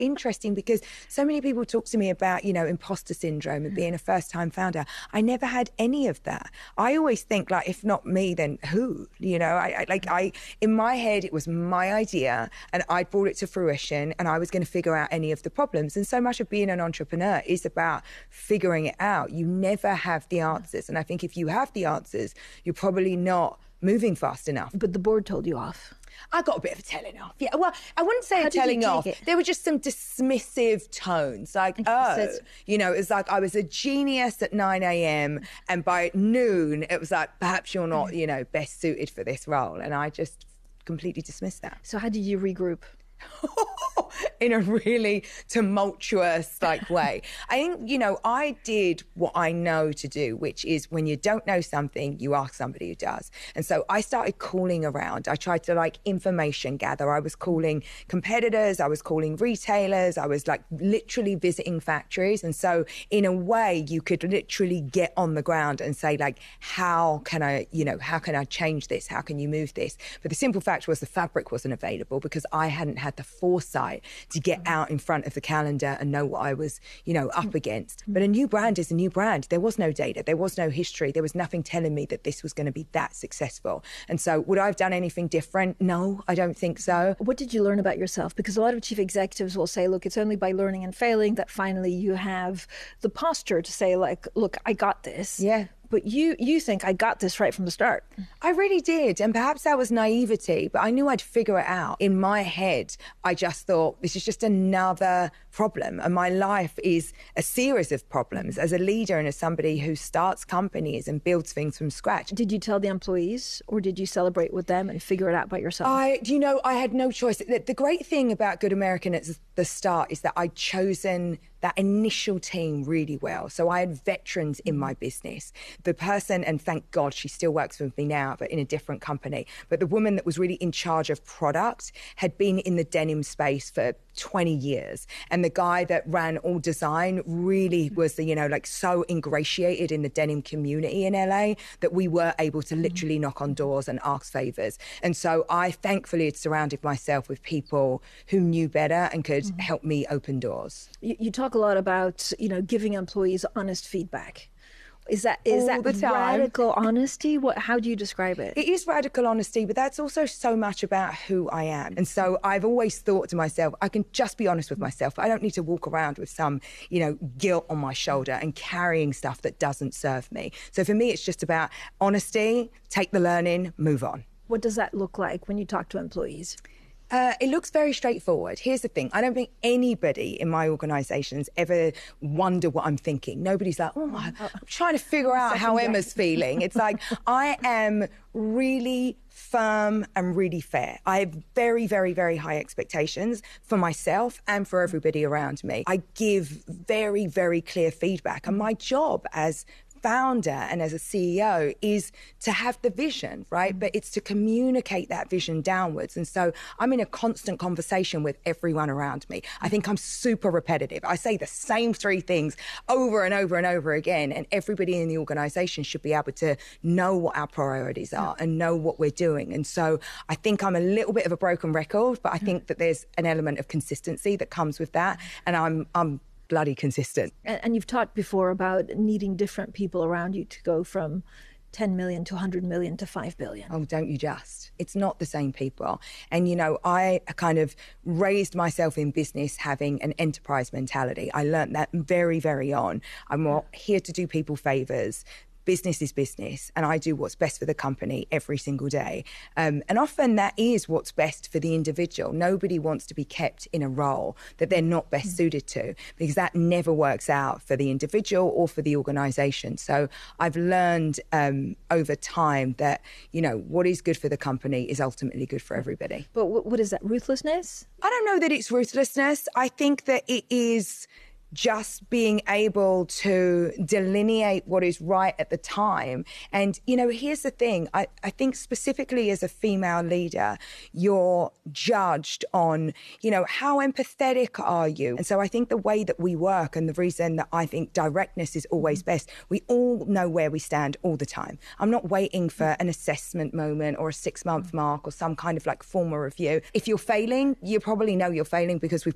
interesting because so many people talk to me about, imposter syndrome and being a first-time founder. I never had any of that. I always think, like, if not me, then who? I in my head, it was my idea and I brought it to fruition and I was going to figure out any of the problems. And so much of being an entrepreneur is about figuring it out. You never have the answers. And I think if you have the answers, you're probably not moving fast enough. But the board told you off. I got a bit of a telling off. Yeah, well, I wouldn't say a telling off. There were just some dismissive tones, like, it was like I was a genius at 9 a.m. and by noon it was like, perhaps you're not, best suited for this role. And I just completely dismissed that. So how did you regroup? In a really tumultuous way. I think, I did what I know to do, which is when you don't know something, you ask somebody who does. And so I started calling around. I tried to information gather. I was calling competitors. I was calling retailers. I was literally visiting factories. And so in a way, you could literally get on the ground and say how can I change this? How can you move this? But the simple fact was the fabric wasn't available because I hadn't had the foresight to get out in front of the calendar and know what I was, up against. But a new brand is a new brand. There was no data. There was no history. There was nothing telling me that this was going to be that successful. And so would I have done anything different? No, I don't think so. What did you learn about yourself? Because a lot of chief executives will say, look, it's only by learning and failing that finally you have the posture to say, look, I got this. Yeah. But you think I got this right from the start. I really did. And perhaps that was naivety, but I knew I'd figure it out. In my head, I just thought this is just another problem. And my life is a series of problems as a leader and as somebody who starts companies and builds things from scratch. Did you tell the employees or did you celebrate with them and figure it out by yourself? I had no choice. The great thing about Good American at the start is that I'd chosen that initial team really well. So I had veterans in my business. The person, and thank God she still works with me now, but in a different company, but the woman that was really in charge of product had been in the denim space for 20 years. And the guy that ran all design really was so ingratiated in the denim community in LA that we were able to literally knock on doors and ask favors. And so I thankfully had surrounded myself with people who knew better and could help me open doors. You talk a lot about, giving employees honest feedback. Is that radical honesty? How do you describe it? It is radical honesty, but that's also so much about who I am. And so I've always thought to myself, I can just be honest with myself. I don't need to walk around with some, guilt on my shoulder and carrying stuff that doesn't serve me. So for me, it's just about honesty, take the learning, move on. What does that look like when you talk to employees? It looks very straightforward. Here's the thing. I don't think anybody in my organisations ever wonder what I'm thinking. Nobody's like, I'm trying to figure out how Emma's feeling. It's like, I am really firm and really fair. I have very, very, very high expectations for myself and for everybody around me. I give very, very clear feedback. And my job as founder and as a CEO is to have the vision, right? But it's to communicate that vision downwards. And so I'm in a constant conversation with everyone around me. I think I'm super repetitive. I say the same three things over and over and over again. And everybody in the organization should be able to know what our priorities are and know what we're doing. And so I think I'm a little bit of a broken record, but I think that there's an element of consistency that comes with that. And I'm bloody consistent. And you've talked before about needing different people around you to go from 10 million to 100 million to 5 billion. Oh, don't you just? It's not the same people. And, I kind of raised myself in business having an enterprise mentality. I learned that very, very on. I'm not here to do people favors. Business is business, and I do what's best for the company every single day. And often that is what's best for the individual. Nobody wants to be kept in a role that they're not best suited to, because that never works out for the individual or for the organisation. So I've learned over time that, what is good for the company is ultimately good for everybody. But what is that, ruthlessness? I don't know that it's ruthlessness. I think that it is just being able to delineate what is right at the time. And, here's the thing. I think specifically as a female leader, you're judged on, how empathetic are you? And so I think the way that we work and the reason that I think directness is always best, we all know where we stand all the time. I'm not waiting for an assessment moment or a 6-month mark or some kind of formal review. If you're failing, you probably know you're failing because we've